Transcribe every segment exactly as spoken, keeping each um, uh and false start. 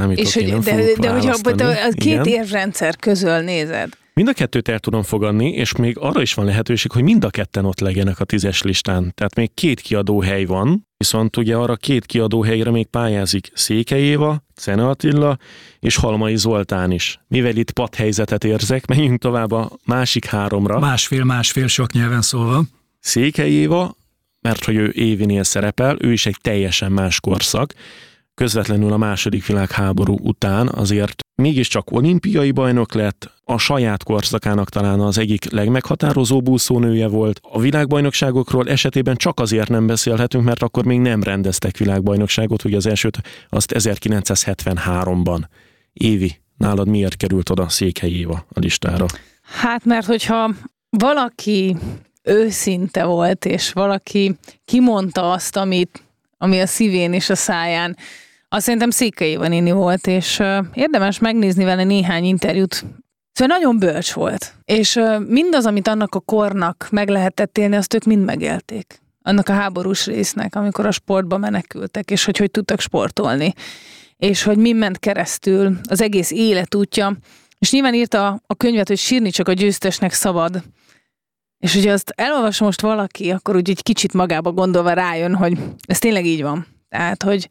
számítok, és én nem de, fogok de hogyha választani. a két érvrendszer közül nézed. Mind a kettőt el tudom fogadni, és még arra is van lehetőség, hogy mind a ketten ott legyenek a tízes listán. Tehát még két kiadóhely van, viszont ugye arra két kiadóhelyre még pályázik Székely Éva, Czene Attila és Halmai Zoltán is. Mivel itt padhelyzetet érzek, menjünk tovább a másik háromra. Másfél-másfél sok nyelven szólva. Székely Éva, mert hogy ő Évinél szerepel, ő is egy teljesen más korszak. Közvetlenül a második világháború után azért mégiscsak olimpiai bajnok lett, a saját korszakának talán az egyik legmeghatározóbb úszónője volt. A világbajnokságokról esetében csak azért nem beszélhetünk, mert akkor még nem rendeztek világbajnokságot, ugye az elsőt azt ezerkilencszázhetvenháromban. Évi, nálad miért került oda Székely Éva a listára? Hát mert hogyha valaki őszinte volt, és valaki kimondta azt, amit, ami a szívén és a száján, azt szerintem Székely Éva néni volt, és uh, érdemes megnézni vele néhány interjút. Szóval nagyon bölcs volt. És uh, mindaz, amit annak a kornak meg lehetett élni, azt ők mind megélték. Annak a háborús résznek, amikor a sportba menekültek, és hogy hogy tudtak sportolni. És hogy mi ment keresztül az egész életútja. És nyilván írta a könyvet, hogy sírni csak a győztesnek szabad. És ugye azt elolvas most valaki, akkor úgy egy kicsit magába gondolva rájön, hogy ez tényleg így van. Tehát, hogy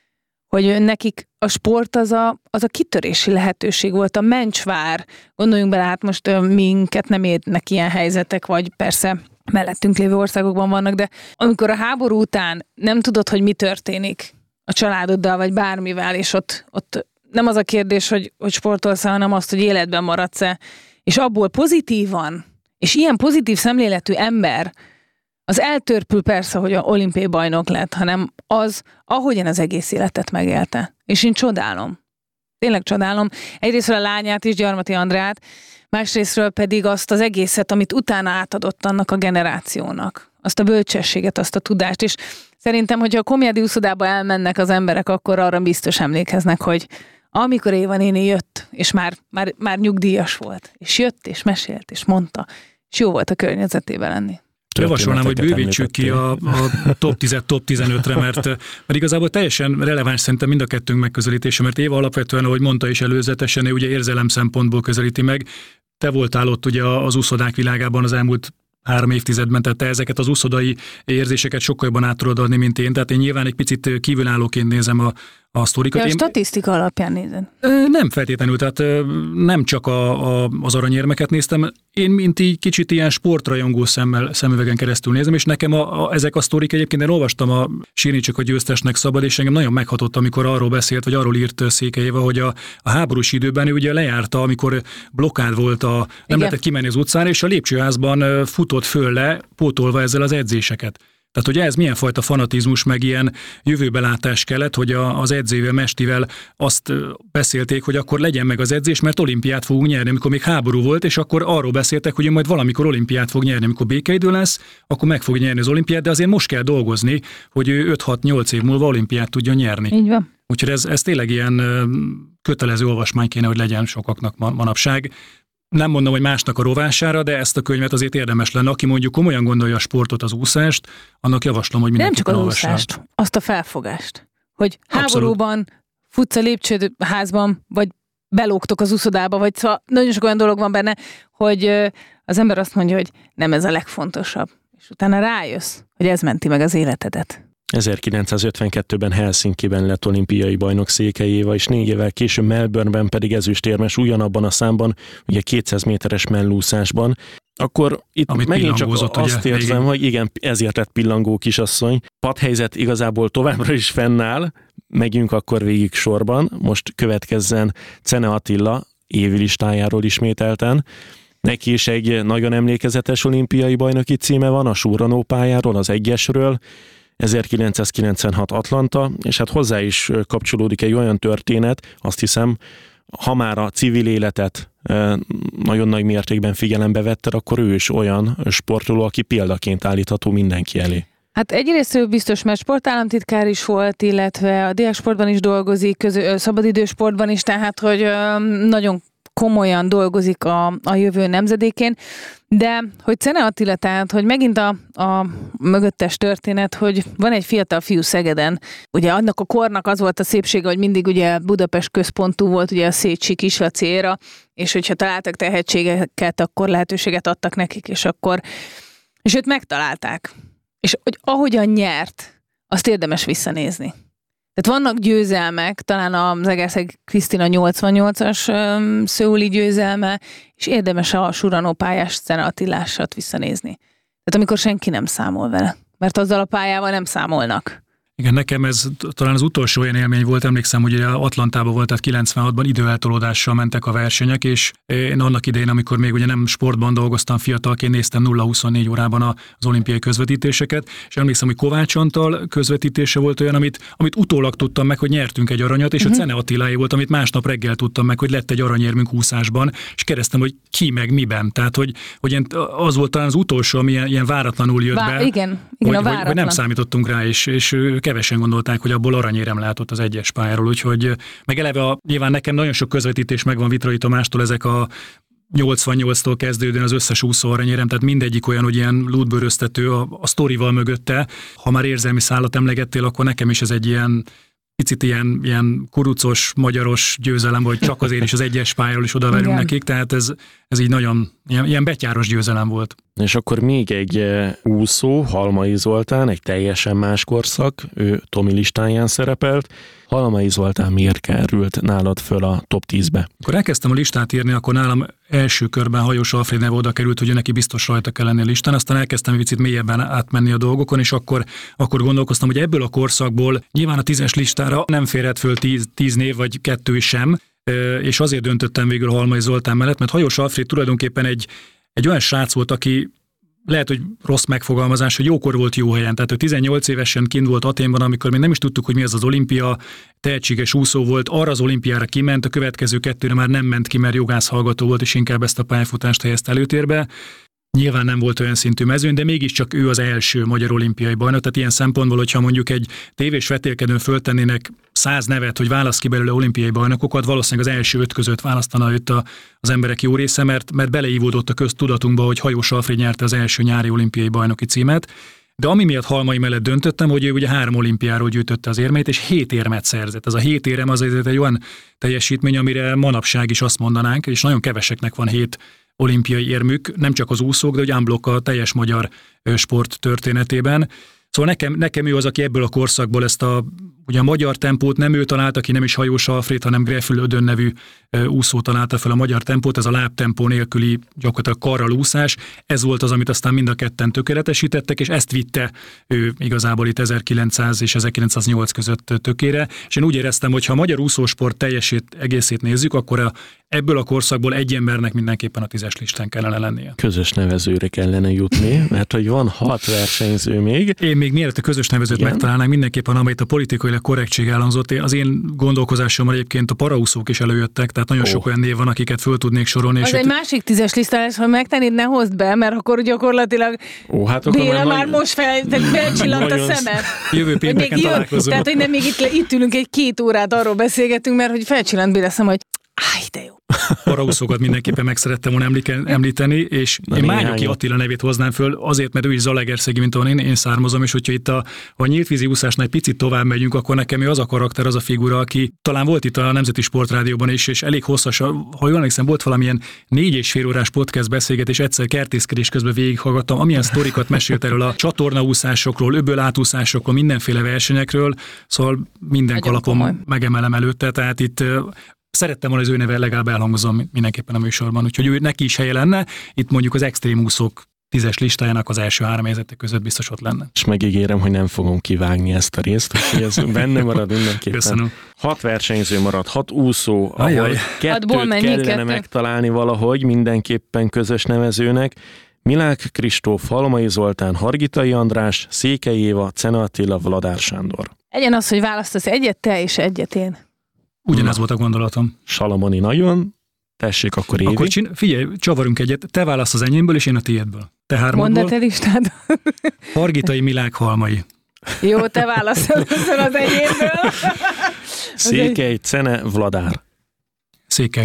hogy nekik a sport az a, az a kitörési lehetőség volt, a mencsvár. Gondoljunk bele, hát most minket nem érnek ilyen helyzetek, vagy persze mellettünk lévő országokban vannak, de amikor a háború után nem tudod, hogy mi történik a családoddal, vagy bármivel, és ott, ott nem az a kérdés, hogy, hogy sportolsz, hanem azt, hogy életben maradsz-e, és abból pozitívan, és ilyen pozitív szemléletű ember, az eltörpül persze, hogy a olimpiai bajnok lett, hanem az, ahogyan az egész életet megélte. És én csodálom. Tényleg csodálom. Egyrésztről a lányát is, Gyarmati Andrát, másrésztről pedig azt az egészet, amit utána átadott annak a generációnak. Azt a bölcsességet, azt a tudást. És szerintem, hogyha a Komjádi úszodába elmennek az emberek, akkor arra biztos emlékeznek, hogy amikor Éva néni jött, és már, már, már nyugdíjas volt, és jött, és mesélt, és mondta, és jó volt a környezetében lenni. Javasolnám, hogy bővítsük ki a, a top tízet, top tizenötre, mert, mert igazából teljesen releváns szerintem mind a kettőnk megközelítése, mert Éva alapvetően, ahogy mondta is előzetesen, ugye érzelem szempontból közelíti meg. Te voltál ott ugye az úszodák világában az elmúlt három évtizedben, tehát te ezeket az úszodai érzéseket sokkal jobban át tudod adni, mint én. Tehát én nyilván egy picit kívülállóként nézem a, a sztorikat. Ja, a én, statisztika alapján nézed? Nem feltétlenül, tehát nem csak a, a, az aranyérmeket néztem, én mint így kicsit ilyen sportrajongó szemmel, szemüvegen keresztül nézem, és nekem a, a, ezek a sztorik egyébként, én olvastam a Sírni csak a győztesnek szabad, és engem nagyon meghatott, amikor arról beszélt, vagy arról írt Székely Éva, hogy a, a háborús időben ő ugye lejárta, amikor blokkád volt, a, nem lehetett kimenni az utcára, és a lépcsőházban futott föl le, pótolva ezzel az edzéseket. Tehát, hogy ez milyen fajta fanatizmus, meg ilyen jövőbelátás kellett, hogy a, az edzővel, Mestivel azt beszélték, hogy akkor legyen meg az edzés, mert olimpiát fogunk nyerni, amikor még háború volt, és akkor arról beszéltek, hogy majd valamikor olimpiát fog nyerni, amikor békeidő lesz, akkor meg fog nyerni az olimpiát, de azért most kell dolgozni, hogy ő öt-hat-nyolc év múlva olimpiát tudjon nyerni. Így van. Úgyhogy ez, ez tényleg ilyen kötelező olvasmány kéne, hogy legyen sokaknak manapság. Nem mondom, hogy másnak a rovására, de ezt a könyvet azért érdemes lenne. Aki mondjuk komolyan gondolja a sportot, az úszást, annak javaslom, hogy mindenki nem csak az olvassák. úszást, azt a felfogást. Hogy háborúban futsz a lépcsőházban, vagy belógtok az úszodába, vagy szóval nagyon sok olyan dolog van benne, hogy az ember azt mondja, hogy nem ez a legfontosabb. És utána rájössz, hogy ez menti meg az életedet. ezerkilencszázötvenkettőben Helsinkiben lett olimpiai bajnok Székely Éva, és négy évvel később Melbourneben pedig ezüstérmes ugyanabban a számban, ugye kétszáz méteres mellúszásban. Akkor itt Amit megint csak azt ugye, érzem, hogy igen, ezért lett pillangó kisasszony. Padhelyzet igazából továbbra is fennáll, megyünk akkor végig sorban. Most következzen Czene Attila évi listájáról ismételten. Neki is egy nagyon emlékezetes olimpiai bajnoki címe van, a súranó pályáról, az egyesről, ezerkilencszázkilencvenhat Atlanta, és hát hozzá is kapcsolódik egy olyan történet, azt hiszem, ha már a civil életet nagyon nagy mértékben figyelembe vetted, akkor ő is olyan sportoló, aki példaként állítható mindenki elé. Hát egyrészt biztos, mert sportállamtitkár is volt, illetve a diáksportban is dolgozik, közö, szabadidősportban is, tehát hogy nagyon komolyan dolgozik a, a jövő nemzedékén, de hogy Czene Attila, tehát, hogy megint a, a mögöttes történet, hogy van egy fiatal fiú Szegeden, ugye annak a kornak az volt a szépsége, hogy mindig ugye Budapest központú volt, ugye a Szécsi Kislaci éra, és hogyha találtak tehetségeket, akkor lehetőséget adtak nekik, és akkor, és őt megtalálták. És hogy ahogyan nyert, azt érdemes visszanézni. Tehát vannak győzelmek, talán az Egerszeg Krisztina nyolcvannyolcas um, szöuli győzelme, és érdemes a Suranó pályás Czene Attilásat visszanézni. Tehát amikor senki nem számol vele, mert azzal a pályával nem számolnak. Igen, nekem ez talán az utolsó olyan élmény volt, emlékszem, hogy Atlantában volt, tehát kilencvenhatban időeltolódással mentek a versenyek, és én annak idején, amikor még ugye nem sportban dolgoztam fiatalként, néztem nulla huszonnégy órában az olimpiai közvetítéseket, és emlékszem, hogy Kovács Antal közvetítése volt olyan, amit, amit utólag tudtam meg, hogy nyertünk egy aranyat, és uh-huh. a Czene Attiláé volt, amit másnap reggel tudtam meg, hogy lett egy aranyérmünk úszásban, és kérdeztem, hogy ki meg miben. Tehát, hogy, hogy az volt talán az utolsó, ami ilyen, ilyen váratlanul jött Vá- be, igen, igen, hogy, a hogy, hogy nem számítottunk rá, és, és kevesen gondolták, hogy abból aranyérem látott az egyes pályáról, úgyhogy meg eleve a, nyilván nekem nagyon sok közvetítés megvan Vitrai Tamástól, ezek a nyolcvannyolctól kezdődően az összes úszó aranyérem, tehát mindegyik olyan, hogy ilyen lútbőröztető a, a sztorival mögötte. Ha már érzelmi szállat emlegettél, akkor nekem is ez egy ilyen picit ilyen, ilyen kurucos, magyaros győzelem, vagy csak azért is az egyes pályáról is odaverünk Igen. nekik, tehát ez, ez így nagyon ilyen, ilyen betyáros győzelem volt. És akkor még egy úszó, Halmai Zoltán, egy teljesen más korszak, ő Tomi listáján szerepelt. Halmai Zoltán miért került nálad föl a top tízbe? Akkor elkezdtem a listát írni, akkor nálam első körben Hajós Alfréd neve oda került, hogy neki biztos rajta kell lenni a listán, aztán elkezdtem egy picit mélyebben átmenni a dolgokon, és akkor, akkor gondolkoztam, hogy ebből a korszakból nyilván a tízes listára nem férhet föl tíz, tíz név, vagy kettő sem, és azért döntöttem végül Halmai Zoltán mellett, mert Hajós Alfréd tulajdonképpen egy, egy olyan srác volt, aki lehet, hogy rossz megfogalmazás, hogy jókor volt jó helyen. Tehát ő tizennyolc évesen kint volt Athénban, amikor még nem is tudtuk, hogy mi ez az olimpia, tehetséges úszó volt, arra az olimpiára kiment, a következő kettőre már nem ment ki, mert jogász hallgató volt, és inkább ezt a pályafutást helyezte előtérbe. Nyilván nem volt olyan szintű mezőn, de mégiscsak ő az első magyar olimpiai bajnok. Tehát ilyen szempontból, hogyha mondjuk egy tévés vetélkedőn föltennének száz nevet, hogy válasz ki belőle olimpiai bajnokokat, valószínűleg az első öt között választana őt a, az emberek jó része, mert, mert beleívódott a köztudatunkba, hogy Hajós Alfréd nyerte az első nyári olimpiai bajnoki címet. De ami miatt Halmai mellett döntöttem, hogy ő ugye három olimpiáról gyűjtötte az érmeit, és hét érmet szerzett. Ez a hét érem az egy olyan teljesítmény, amire manapság is azt mondanánk, és nagyon keveseknek van hét olimpiai érmük, nem csak az úszók, de hogy unblock a teljes magyar sport történetében. Szóval nekem, nekem ő az, aki ebből a korszakból ezt a, ugye a magyar tempót nem ő találta ki, nem is Hajós Alfréd, hanem Greffül Ödön nevű úszó találta fel a magyar tempót, ez a lábtempó nélküli gyakorlatilag karral úszás. Ez volt az, amit aztán mind a ketten tökéletesítettek, és ezt vitte ő igazából itt ezerkilencszáz és ezerkilencszáznyolc között tökére. És én úgy éreztem, hogy ha a magyar úszósport teljesét, egészét nézzük, akkor a, ebből a korszakból egy embernek mindenképpen a tízes listán kellene lennie. Közös nevezőre kellene jutni, mert hogy van hat versenyző még. Én még mielőtt a közös nevezőt Igen. megtalálnánk, mindenképpen, amelyet a politikailag korrektség elhangzott, az én gondolkozásommal egyébként a paraúszók is előjöttek, tehát nagyon oh. sok olyan név van, akiket föl tudnék sorolni. Az és egy itt... másik tízes listás, ha megtennéd, ne hozd be, mert akkor gyakorlatilag oh, hát Béla már most fel, felcsillant a szemed. Jövő pénteken találkozunk. Tehát, hogy nem még itt, itt ülünk egy két órát, arról beszélgetünk, mert hogy felcsillant Béla szem, hogy áj, de jó. Paraúszókat mindenképpen meg szerettem volna említeni, és Na, én Mányoki Attila nevét hoznám föl, azért, mert ő is zalaegerszegi, mint ahol én, én származom, és hogyha itt a, a nyíltvízi úszásnál egy picit tovább megyünk, akkor nekem ő az a karakter, az a figura, aki talán volt itt a Nemzeti Sportrádióban is, és elég hosszas, ha jól emlékszem, volt valamilyen négy és fél órás podcast beszélgetés, egyszer kertészkedés közben végighallgattam, amilyen sztorikat mesélt erről a csatornaúszásokról, öböl átúszásokról, mindenféle versenyekről, szóval minden Nagyon kalapom komoly. Megemelem előtte, tehát itt szerettem volna, az ő neve legalább elhangozom mindenképpen a műsorban, úgyhogy ő neki is helye lenne, itt mondjuk az extrém úszók tízes listájának az első három helyzetek között biztos ott lenne. És megígérem, hogy nem fogom kivágni ezt a részt, úgyhogy ez benne marad mindenképpen. Köszönöm. Hat versenyző marad, hat úszó, ahol Ajaj. kettőt kellene kettő. megtalálni valahogy, mindenképpen közös nevezőnek. Milák Kristóf, Halmai Zoltán, Hargitai András, Székely Éva, Czene Attila, Vladár Sándor. Egyen az, hogy választasz egyet te és egyet én. Ugyanaz volt a gondolatom. Salamoni nagyon. Tessék, akkor Évi. Akkor csin- figyelj, csavarunk egyet. Te válasz az enyémből, és én a tiédből. Te hármadból. Mondd a te listád. Hargitai, Milák, Halmai. Jó, te válasz először az enyémből. Székely, Czene, Vladár. Székely.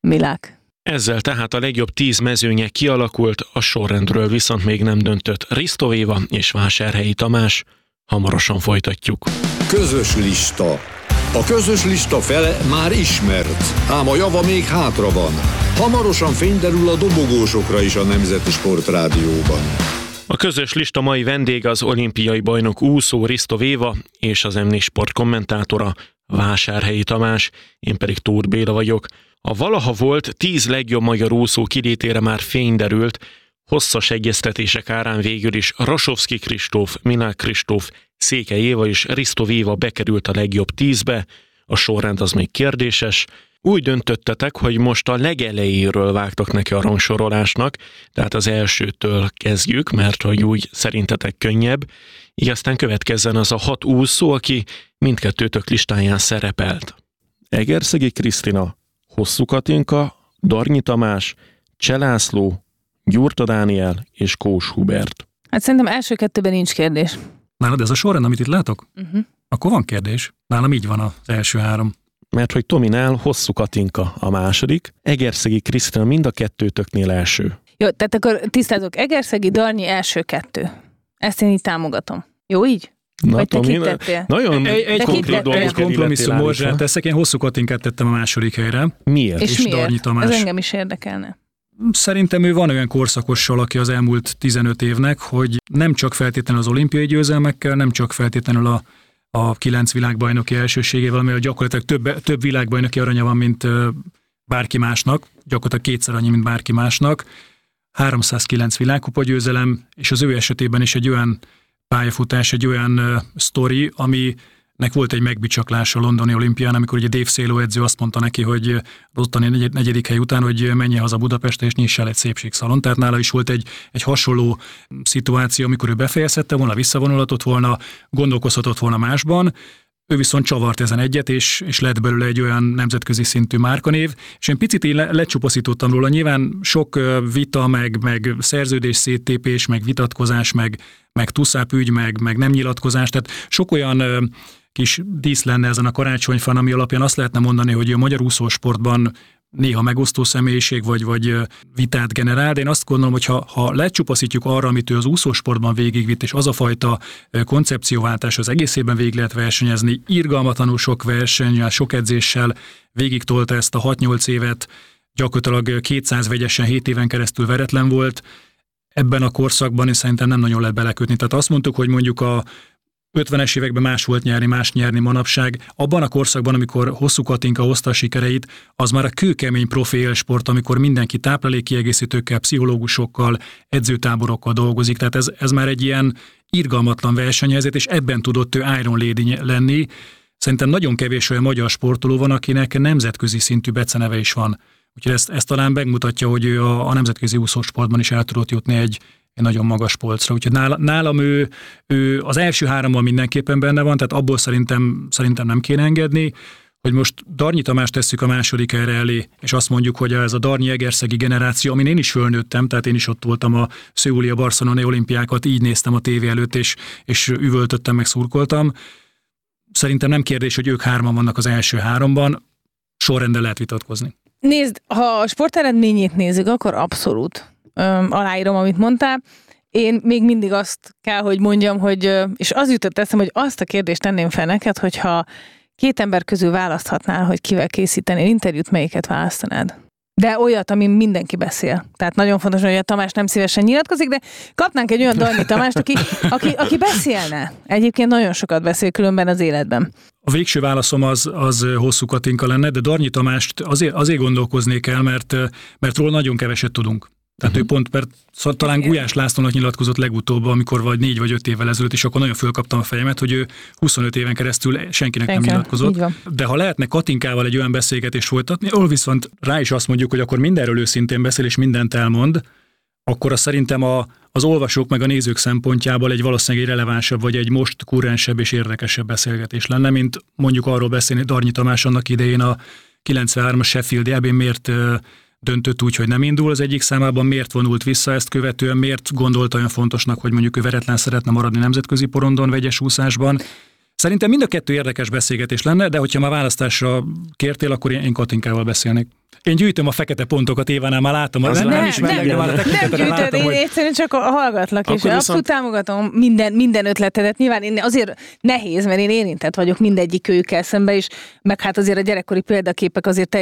Milák. Ezzel tehát a legjobb tíz mezőnye kialakult, a sorrendről viszont még nem döntött Risto Éva és Vásárhelyi Tamás. Hamarosan folytatjuk. Közös lista. A közös lista fele már ismert, ám a java még hátra van. Hamarosan fényderül a dobogósokra is a Nemzeti Sportrádióban. A közös lista mai vendég az olimpiai bajnok úszó Risto Éva és az em négy Sport kommentátora Vásárhelyi Tamás, én pedig Tóth Béla vagyok. A valaha volt tíz legjobb magyar úszó kilétére már fény derült, hosszas egyeztetések árán végül is Rasovszky Kristóf, Milák Kristóf, Székely Éva és Risto Éva bekerült a legjobb tízbe, a sorrend az még kérdéses. Úgy döntöttetek, hogy most a legelejéről vágtak neki a rangsorolásnak, tehát az elsőtől kezdjük, mert hogy úgy szerintetek könnyebb, így aztán következzen az a hat úszó, aki mindkettőtök listáján szerepelt. Egerszegi Krisztina, Hosszú Katinka, Darnyi Tamás, Cselászló, Gyurta Dániel és Kós Hubert. Hát szerintem első kettőben nincs kérdés. Nálad ez a sorrend, amit itt látok? Uh-huh. Akkor van kérdés. Nálam így van az első három. Mert hogy Tominál Hosszú Katinka a második, Egerszegi Krisztina mind a kettőtöknél első. Jó, tehát akkor tisztázok, Egerszegi, Darnyi első kettő. Ezt én így támogatom. Jó így? Na, vagy te Tomi, kit tettél? Nagyon egy, egy, konkrét dolgokat egy kompromisszum morzsát teszek, én Hosszú Katinkát tettem a második helyre. Miért? És, és miért? Darnyi Tamás. Ez engem is érdekelne. Szerintem ő van olyan korszakossal, aki az elmúlt tizenöt évnek, hogy nem csak feltétlenül az olimpiai győzelmekkel, nem csak feltétlenül a, a kilenc világbajnoki elsőségével, amely gyakorlatilag több, több világbajnoki aranya van, mint bárki másnak, gyakorlatilag kétszer annyi, mint bárki másnak, háromszázkilenc világkupa győzelem, és az ő esetében is egy olyan pályafutás, egy olyan uh, sztori, aminek volt egy megbicsaklása a londoni olimpián, amikor ugye Dave Széló edző azt mondta neki, hogy az ottani negy- negyedik hely után, hogy menjen haza Budapestre, és nyissa el egy szépségszalon. Tehát nála is volt egy, egy hasonló szituáció, amikor ő befejezhette volna, visszavonulhatott volna, gondolkozhatott volna másban. Ő viszont csavart ezen egyet, és, és lett belőle egy olyan nemzetközi szintű márkanév, és én picit én le, lecsupaszítottam róla. Nyilván sok vita, meg, meg szerződés széttépés, meg vitatkozás, meg, meg tuszáp ügy, meg, meg nem nyilatkozás, tehát sok olyan ö, kis dísz lenne ezen a karácsonyfán, ami alapján azt lehetne mondani, hogy a magyar úszósportban néha megosztó személyiség, vagy, vagy vitát generál, de én azt gondolom, hogy ha, ha lecsupaszítjuk arra, amit ő az úszósportban végigvitt, és az a fajta koncepcióváltás az egész évben végig lehet versenyezni, irgalmatlanul sok versennyel, sok edzéssel végigtolta ezt a hat-nyolc évet, gyakorlatilag kétszáz vegyesen hét éven keresztül veretlen volt, ebben a korszakban és szerintem nem nagyon lehet belekötni. Tehát azt mondtuk, hogy mondjuk a ötvenes években más volt nyerni, más nyerni manapság. Abban a korszakban, amikor Hosszú Katinka hozta a sikereit, az már a kőkemény profi élsport, amikor mindenki táplálékkiegészítőkkel, pszichológusokkal, edzőtáborokkal dolgozik. Tehát ez, ez már egy ilyen irgalmatlan versenyhelyzet, és ebben tudott ő Iron Lady lenni. Szerintem nagyon kevés olyan magyar sportoló van, akinek nemzetközi szintű beceneve is van. Úgyhogy ezt, ezt talán megmutatja, hogy ő a, a nemzetközi úszósportban is el tudott jutni egy egy nagyon magas polcra. Úgyhogy nálam, nálam ő, ő az első háromban mindenképpen benne van, tehát abból szerintem, szerintem nem kéne engedni, hogy most Darnyi Tamást tesszük a második helyre elé, és azt mondjuk, hogy ez a Darnyi-Egerszegi generáció, amin én is fölnőttem, tehát én is ott voltam a szöuli, a barcelonai olimpiákat, így néztem a tévé előtt, és, és üvöltöttem, meg szurkoltam. Szerintem nem kérdés, hogy ők hárman vannak az első háromban, sorrendel lehet vitatkozni. Nézd, ha a sport eredményét nézzük, akkor abszolút Öm, aláírom, amit mondtál. Én még mindig azt kell, hogy mondjam, hogy, és az jutott eszem, hogy azt a kérdést tenném fel neked, hogyha két ember közül választhatnál, hogy kivel készítenél interjút, melyiket választanád? De olyat, amin mindenki beszél. Tehát nagyon fontos, hogy a Tamás nem szívesen nyilatkozik, de kapnánk egy olyan Darnyi Tamást, aki, aki, aki beszélne. Egyébként nagyon sokat beszél különben az életben. A végső válaszom az, az Hosszú Katinka lenne, de Darnyi Tamást azért, azért gondolkoznék el, mert, mert róla nagyon keveset tudunk. Tehát uh-huh. ő pont, mert szóval talán Gulyás Lászlónak nyilatkozott legutóbb, amikor vagy négy vagy öt évvel ezelőtt, és akkor nagyon fölkaptam a fejemet, hogy ő huszonöt éven keresztül senkinek Senki. nem nyilatkozott. De ha lehetne Katinkával egy olyan beszélgetést folytatni, ahol viszont rá is azt mondjuk, hogy akkor mindenről őszintén beszél, és mindent elmond, akkor az szerintem a, az olvasók meg a nézők szempontjából egy valószínűleg egy relevánsabb, vagy egy most kurrensebb és érdekesebb beszélgetés lenne, mint mondjuk arról beszélni Darnyi Tamás annak idején a kilencvenhármas Sheffield Eb-én miért döntött úgy, hogy nem indul az egyik számában, miért vonult vissza ezt követően, miért gondolta olyan fontosnak, hogy mondjuk ő veretlen szeretne maradni nemzetközi porondon, vegyes úszásban. Szerintem mind a kettő érdekes beszélgetés lenne, de hogyha már választásra kértél, akkor én Katinkával beszélnék. Én gyűjtöm a fekete pontokat, Évánál már látom. Az Nem, nem, nem is nem, nem, már a tekintetre nem látom, gyűjtöd, hogy... én egyszerűen csak hallgatlak, és viszont... abszolút támogatom minden, minden ötletedet. Nyilván én azért nehéz, mert én érintett vagyok mindegyik őkkel szemben, és meg hát azért a gyerekkori példaképek azért